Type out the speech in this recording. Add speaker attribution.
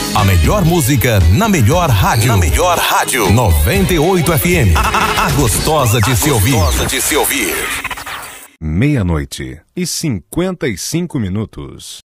Speaker 1: A melhor música na melhor rádio. Na melhor rádio. 98 FM. A gostosa de se ouvir. Gostosa de se ouvir.
Speaker 2: 00:55.